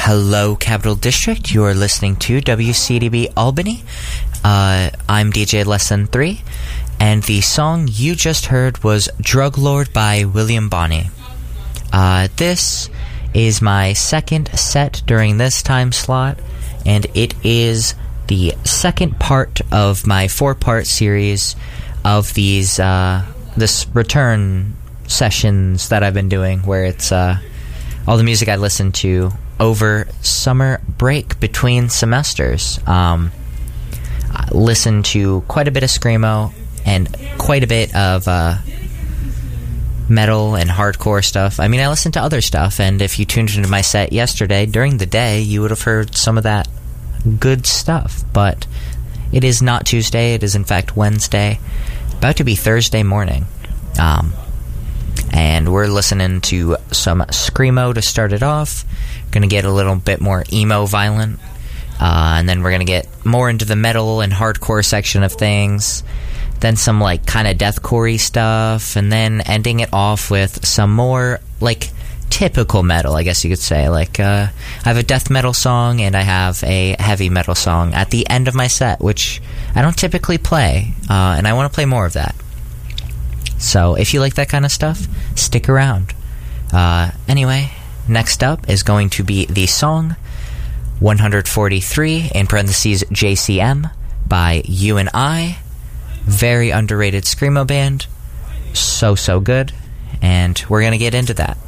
Hello, Capital District. You are listening to WCDB Albany. I'm DJ Lesson 3, and the song you just heard was Drug Lord by William Bonney. This is my second set during this time slot, and it is the second part of my 4-part series of these this return sessions that I've been doing, where it's all the music I listened to over summer break between semesters. I listened to quite a bit of Screamo and quite a bit of metal and hardcore stuff. I mean, I listened to other stuff, and if you tuned into my set yesterday during the day, you would have heard some of that good stuff. But it is not Tuesday, it is in fact Wednesday, about to be Thursday morning. And we're listening to some Screamo to start it off. Going to get a little bit more emo violent, and then we're going to get more into the metal and hardcore section of things, then some like kind of deathcore-y stuff, and then ending it off with some more like typical metal, I guess you could say. Like I have a death metal song and I have a heavy metal song at the end of my set, which I don't typically play, and I want to play more of that. So if you like that kind of stuff, stick around. Anyway, next up is going to be the song 143, in parentheses JCM, by You and I. Very underrated Screamo band. So good. And we're going to get into that.